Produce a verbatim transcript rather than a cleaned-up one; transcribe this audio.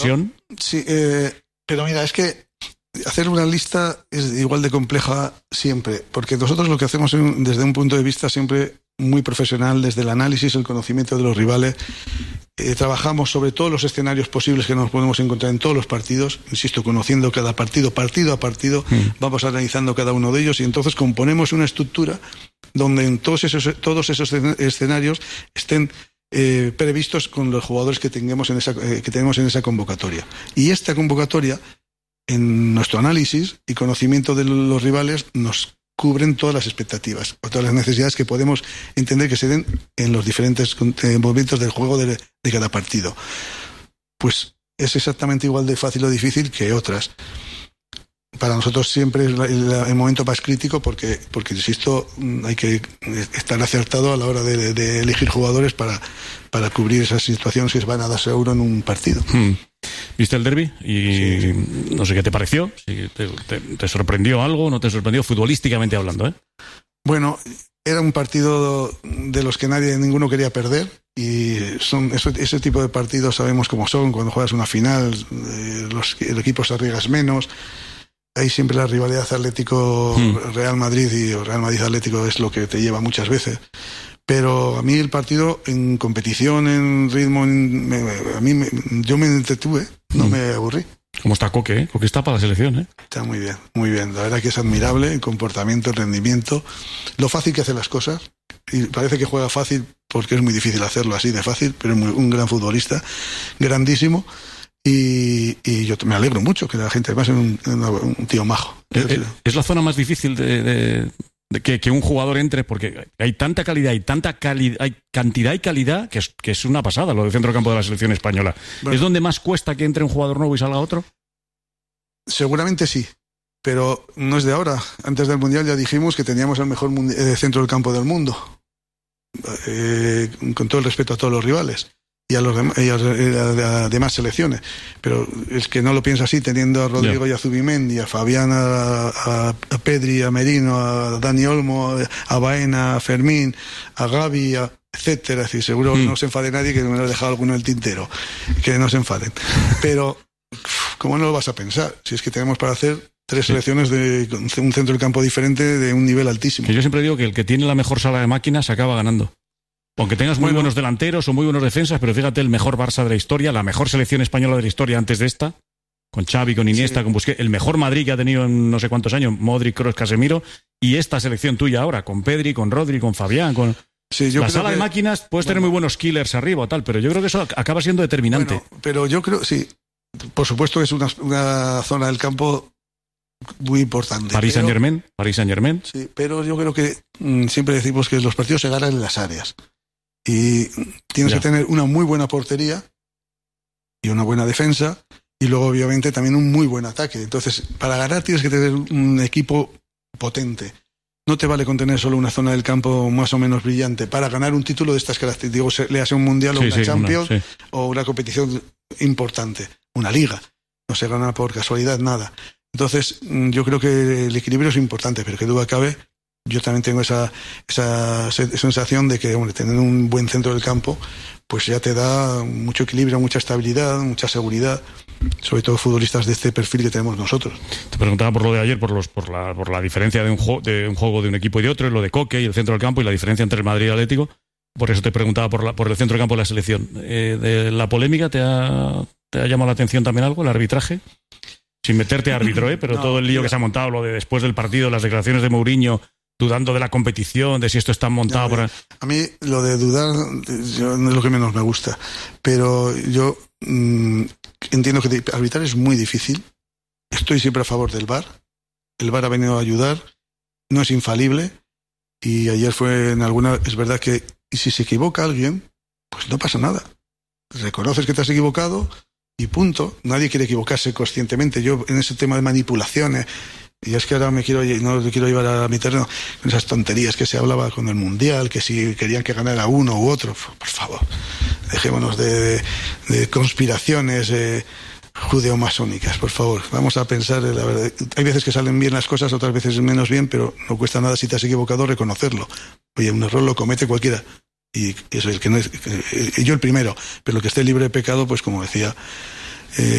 Sí, eh, pero mira, es que hacer una lista es igual de compleja siempre, porque nosotros lo que hacemos en, desde un punto de vista siempre muy profesional, desde el análisis, el conocimiento de los rivales, eh, trabajamos sobre todos los escenarios posibles que nos podemos encontrar en todos los partidos, insisto, conociendo cada partido, partido a partido, mm. vamos analizando cada uno de ellos y entonces componemos una estructura donde en todos esos, todos esos escenarios estén eh, previstos con los jugadores que tengamos en esa, eh, que tenemos en esa convocatoria. Y esta convocatoria, en nuestro análisis y conocimiento de los rivales, nos cubren todas las expectativas o todas las necesidades que podemos entender que se den en los diferentes momentos del juego de, de cada partido. Pues es exactamente igual de fácil o difícil que otras. Para nosotros siempre es el, el momento más crítico porque, porque, insisto, hay que estar acertado a la hora de, de elegir jugadores para, para cubrir esas situaciones que se van a dar seguro en un partido. Hmm. ¿Viste el derbi? Y sí. No sé qué te pareció. ¿Te, te, ¿Te sorprendió algo? ¿No te sorprendió futbolísticamente hablando? ¿eh? Bueno, era un partido de los que nadie, ninguno quería perder. Y son ese, ese tipo de partidos sabemos cómo son. Cuando juegas una final, eh, los, el equipo se arriesga menos. Hay siempre la rivalidad Atlético-Real Madrid y Real Madrid-Atlético es lo que te lleva muchas veces. Pero a mí el partido en competición, en ritmo, en, me, a mí me, yo me entretuve, no mm. me aburrí. ¿Cómo está Coque? ¿eh? Coque está para la selección, ¿eh? Está muy bien, muy bien. La verdad que es admirable el comportamiento, el rendimiento, lo fácil que hace las cosas. Y parece que juega fácil porque es muy difícil hacerlo así de fácil, pero es muy, un gran futbolista, grandísimo. Y, y yo me alegro mucho que la gente además es un, un tío majo. Es, es la zona más difícil de, de, de que, que un jugador entre, porque hay tanta calidad y tanta calidad, hay cantidad y calidad que es, que es una pasada lo de centrocampo de la selección española. Bueno, ¿es donde más cuesta que entre un jugador nuevo y salga otro? Seguramente sí, pero no es de ahora. Antes del Mundial ya dijimos que teníamos el mejor mundi- centro del campo del mundo, eh, con todo el respeto a todos los rivales y a los dem- y a las demás selecciones, pero es que no lo piensa así, teniendo a Rodrigo yeah. y a Zubimendi, a Fabián, a, a, a Pedri, a Merino, a Dani Olmo, a Baena, a Fermín, a Gavi, a, etcétera. Es decir, seguro mm. no se enfade nadie, que me lo he dejado alguno en el tintero, que no se enfaden. Pero ¿cómo no lo vas a pensar? Si es que tenemos para hacer tres selecciones de un centro del campo diferente de un nivel altísimo. Que yo siempre digo que el que tiene la mejor sala de máquinas acaba ganando. Aunque tengas muy bueno. buenos delanteros o muy buenos defensas, pero fíjate, el mejor Barça de la historia, la mejor selección española de la historia antes de esta, con Xavi, con Iniesta, sí. con Busquets, el mejor Madrid que ha tenido en no sé cuántos años, Modric, Kroos, Casemiro, y esta selección tuya ahora, con Pedri, con Rodri, con Fabián, con... Sí, yo la creo sala que... de máquinas, puedes bueno. tener muy buenos killers arriba o tal, pero yo creo que eso acaba siendo determinante. Bueno, pero yo creo, sí, por supuesto que es una, una zona del campo muy importante. París Saint Germain, París Saint Germain. Sí, pero yo creo que mmm, siempre decimos que los partidos se ganan en las áreas. Y tienes ya. que tener una muy buena portería y una buena defensa y luego obviamente también un muy buen ataque. Entonces, para ganar tienes que tener un equipo potente. No te vale con tener solo una zona del campo más o menos brillante. Para ganar un título de estas características, le hace un mundial o sí, una sí, Champions una, sí. o una competición importante, una liga. No se gana por casualidad nada. Entonces, yo creo que el equilibrio es importante, pero que duda cabe. Yo también tengo esa, esa sensación de que, hombre, tener un buen centro del campo, pues ya te da mucho equilibrio, mucha estabilidad, mucha seguridad, sobre todo futbolistas de este perfil que tenemos nosotros. Te preguntaba por lo de ayer, por los, por la, por la diferencia de un, juego, de un juego de un equipo y de otro, lo de Coque y el centro del campo y la diferencia entre el Madrid y el Atlético. Por eso te preguntaba por, la, por el centro del campo de la selección. Eh, ¿De la polémica te ha, te ha llamado la atención también algo, el arbitraje? Sin meterte a árbitro, ¿eh? Pero no, todo el lío que se ha montado, lo de después del partido, las declaraciones de Mourinho, dudando de la competición, de si esto está montado. No, por... A mí lo de dudar yo, no es lo que menos me gusta, pero yo mmm, entiendo que arbitrar es muy difícil. Estoy siempre a favor del V A R. El V A R ha venido a ayudar, no es infalible, y ayer fue en alguna... Es verdad que si se equivoca alguien, pues no pasa nada. Reconoces que te has equivocado y punto. Nadie quiere equivocarse conscientemente. Yo en ese tema de manipulaciones... Y es que ahora me quiero, no quiero llevar a mi terreno con esas tonterías que se hablaba con el Mundial, que si querían que ganara uno u otro, por favor, dejémonos de, de, de conspiraciones eh, judeo-masónicas, por favor. Vamos a pensar, la verdad, hay veces que salen bien las cosas, otras veces menos bien, pero no cuesta nada si te has equivocado reconocerlo. Oye, un error lo comete cualquiera. Y eso es el que no es, eh, yo el primero, pero el que esté libre de pecado, pues como decía eh,